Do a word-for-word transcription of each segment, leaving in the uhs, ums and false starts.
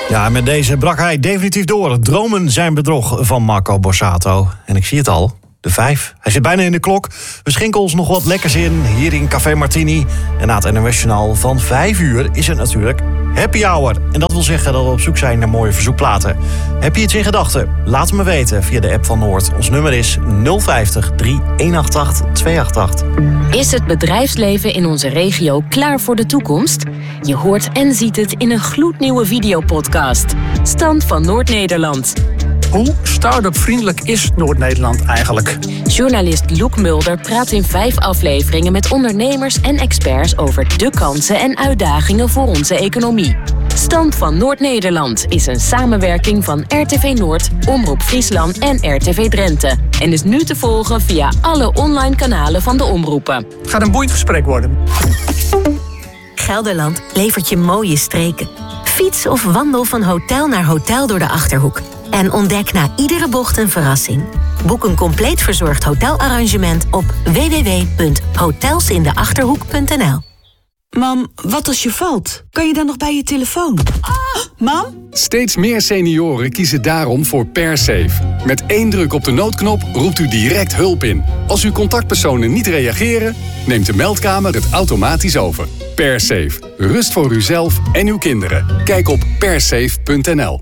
Ja, met deze brak hij definitief door. Dromen zijn bedrog van Marco Borsato. En ik zie het al, de vijf. Hij zit bijna in de klok. We schenken ons nog wat lekkers in, hier in Café Martini. En na het N O S-journaal van vijf uur is het natuurlijk happy hour. En dat wil zeggen dat we op zoek zijn naar mooie verzoekplaten. Heb je iets in gedachten? Laat het me weten via de app van Noord. Ons nummer is nul vijftig, drie een acht acht, twee acht acht. Is het bedrijfsleven in onze regio klaar voor de toekomst? Je hoort en ziet het in een gloednieuwe videopodcast. Stand van Noord-Nederland. Hoe start-up vriendelijk is Noord-Nederland eigenlijk? Journalist Loek Mulder praat in vijf afleveringen met ondernemers en experts over de kansen en uitdagingen voor onze economie. Stand van Noord-Nederland is een samenwerking van R T V Noord, Omroep Friesland en R T V Drenthe. En is nu te volgen via alle online kanalen van de omroepen. Het gaat een boeiend gesprek worden. Gelderland levert je mooie streken. Fiets of wandel van hotel naar hotel door de Achterhoek. En ontdek na iedere bocht een verrassing. Boek een compleet verzorgd hotelarrangement op w w w punt hotelsindeachterhoek punt n l. Mam, wat als je valt? Kan je dan nog bij je telefoon? Ah, mam? Steeds meer senioren kiezen daarom voor PerSafe. Met één druk op de noodknop roept u direct hulp in. Als uw contactpersonen niet reageren, neemt de meldkamer het automatisch over. PerSafe. Rust voor uzelf en uw kinderen. Kijk op persafe punt n l.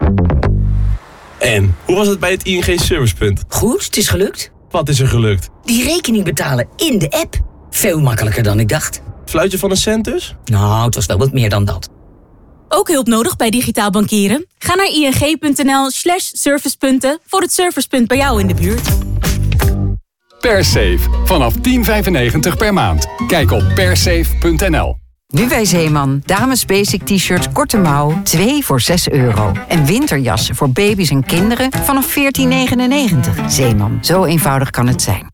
En, hoe was het bij het I N G Servicepunt? Goed, het is gelukt. Wat is er gelukt? Die rekening betalen in de app. Veel makkelijker dan ik dacht. Fluitje van een cent dus? Nou, het was wel wat meer dan dat. Ook hulp nodig bij digitaal bankieren? Ga naar ing.nl slash servicepunten voor het servicepunt bij jou in de buurt. PerSafe. Vanaf tien vijfennegentig per maand. Kijk op persafe punt n l. Nu bij Zeeman. Dames basic t-shirts korte mouw, twee voor zes euro. En winterjassen voor baby's en kinderen vanaf veertien negenennegentig. Zeeman, zo eenvoudig kan het zijn.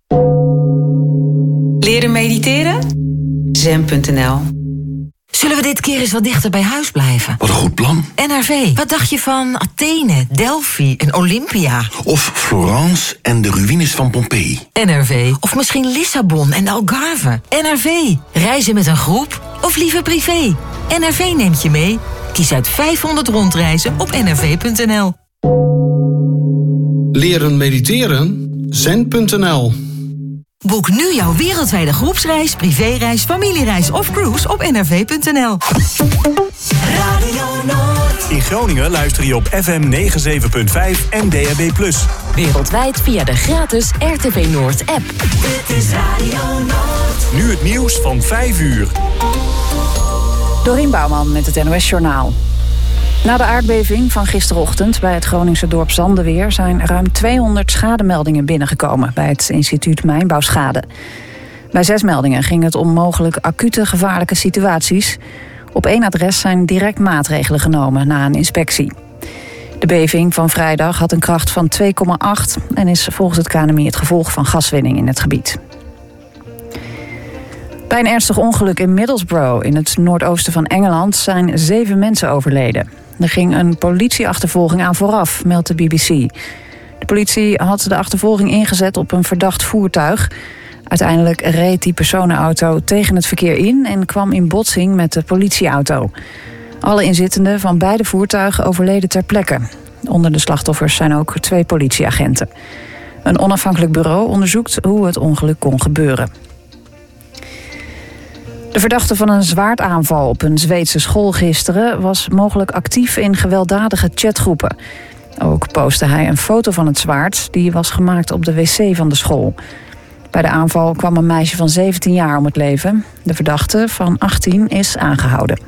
Leren mediteren? zen punt n l. Zullen we dit keer eens wat dichter bij huis blijven? Wat een goed plan. N R V. Wat dacht je van Athene, Delphi en Olympia? Of Florence en de ruïnes van Pompeii. N R V. Of misschien Lissabon en de Algarve. N R V. Reizen met een groep of liever privé? N R V neemt je mee. Kies uit vijfhonderd rondreizen op n r v punt n l. Leren mediteren? zen punt n l. Boek nu jouw wereldwijde groepsreis, privéreis, familiereis of cruise op n r v punt n l. Radio Noord. In Groningen luister je op F M negenenzeventig punt vijf en D A B plus. Wereldwijd via de gratis R T V Noord app. Dit is Radio Noord. Nu het nieuws van vijf uur. Dorien Bouwman met het N O S-journaal. Na de aardbeving van gisterochtend bij het Groningse dorp Zandeweer zijn ruim tweehonderd schademeldingen binnengekomen bij het instituut Mijnbouwschade. Bij zes meldingen ging het om mogelijk acute gevaarlijke situaties. Op één adres zijn direct maatregelen genomen na een inspectie. De beving van vrijdag had een kracht van twee komma acht en is volgens het K N M I het gevolg van gaswinning in het gebied. Bij een ernstig ongeluk in Middlesbrough in het noordoosten van Engeland zijn zeven mensen overleden. Er ging een politieachtervolging aan vooraf, meldt de B B C. De politie had de achtervolging ingezet op een verdacht voertuig. Uiteindelijk reed die personenauto tegen het verkeer in en kwam in botsing met de politieauto. Alle inzittenden van beide voertuigen overleden ter plekke. Onder de slachtoffers zijn ook twee politieagenten. Een onafhankelijk bureau onderzoekt hoe het ongeluk kon gebeuren. De verdachte van een zwaardaanval op een Zweedse school gisteren was mogelijk actief in gewelddadige chatgroepen. Ook postte hij een foto van het zwaard, die was gemaakt op de wc van de school. Bij de aanval kwam een meisje van zeventien jaar om het leven. De verdachte van achttien is aangehouden.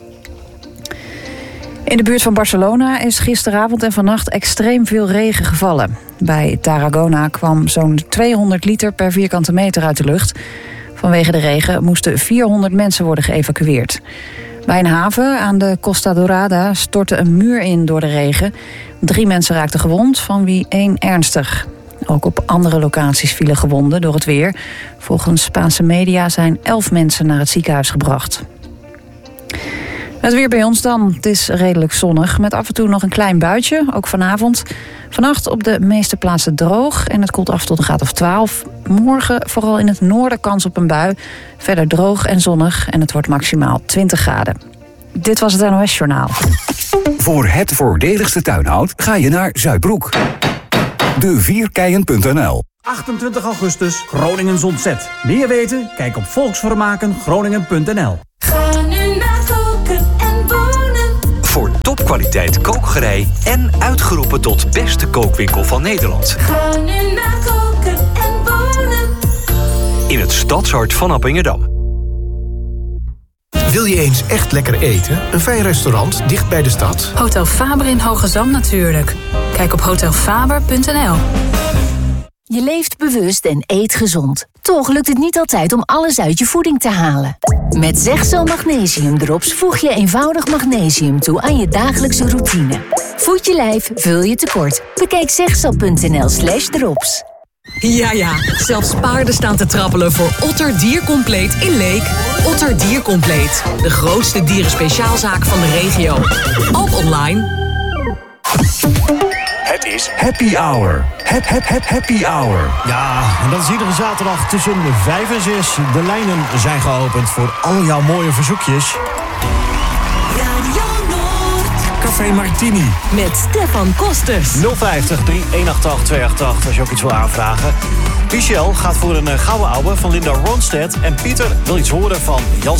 In de buurt van Barcelona is gisteravond en vannacht extreem veel regen gevallen. Bij Tarragona kwam zo'n tweehonderd liter per vierkante meter uit de lucht. Vanwege de regen moesten vierhonderd mensen worden geëvacueerd. Bij een haven aan de Costa Dorada stortte een muur in door de regen. Drie mensen raakten gewond, van wie één ernstig. Ook op andere locaties vielen gewonden door het weer. Volgens Spaanse media zijn elf mensen naar het ziekenhuis gebracht. Het weer bij ons dan. Het is redelijk zonnig, met af en toe nog een klein buitje, ook vanavond. Vannacht op de meeste plaatsen droog en het koelt af tot een graad of twaalf. Morgen vooral in het noorden kans op een bui. Verder droog en zonnig en het wordt maximaal twintig graden. Dit was het N O S-journaal. Voor het voordeligste tuinhout ga je naar Zuidbroek. de vierkeien punt n l. achtentwintig augustus, Groningens ontzet. Meer weten? Kijk op volksvermaken groningen punt n l. Ga nu naar Koken en Wonen. Voor topkwaliteit kookgerei en uitgeroepen tot beste kookwinkel van Nederland. Ga nu naar Koken en Wonen. In het stadshart van Appingedam. Wil je eens echt lekker eten? Een fijn restaurant dicht bij de stad? Hotel Faber in Hoge Zand natuurlijk. Kijk op hotel faber punt n l. Je leeft bewust en eet gezond. Toch lukt het niet altijd om alles uit je voeding te halen. Met Zegzo Magnesium Drops voeg je eenvoudig magnesium toe aan je dagelijkse routine. Voed je lijf, vul je tekort. Bekijk zegzo punt n l slash drops. Ja, ja, zelfs paarden staan te trappelen voor Otter Diercompleet in Leek. Otter Diercompleet, de grootste dierenspeciaalzaak van de regio. Ook online. Het is Happy Hour. Hap, hap, hap, happy Hour. Ja, en dat is iedere zaterdag tussen vijf en zes. De lijnen zijn geopend voor al jouw mooie verzoekjes. Café Martini. Met Stefan Kosters. nul vijftig, drie eenenachtig, tweeëntachtig als je ook iets wil aanvragen. Michel gaat voor een gouden ouwe van Linda Ronstadt. En Pieter wil iets horen van Jan